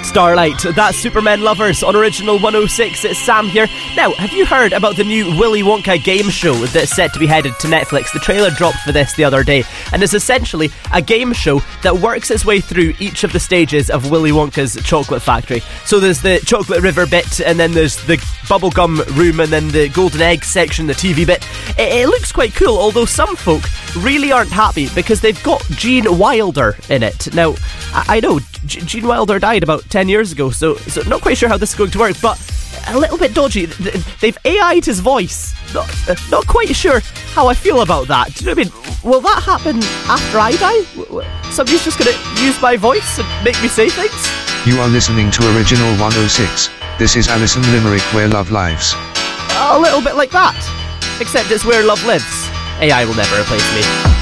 Starlight, that's Superman Lovers on Original 106. It's Sam here. Now, have you heard about the new Willy Wonka game show that's set to be headed to Netflix? The trailer dropped for this the other day, and it's essentially a game show that works its way through each of the stages of Willy Wonka's chocolate factory. So there's the chocolate river bit, and then there's the bubblegum room, and then the golden egg section, the TV bit. It looks quite cool, although some folk really aren't happy because they've got Gene Wilder in it. Now, I know Gene Wilder died about 10 years ago, so not quite sure how this is going to work, but a little bit dodgy. They've AI'd his voice. Not quite sure how I feel about that. Do you know what I mean? Will that happen after I die? Somebody's just going to use my voice and make me say things? You are listening to Original 106. This is Alison Limerick, where love lives. A little bit like that. Except it's where love lives. AI will never replace me.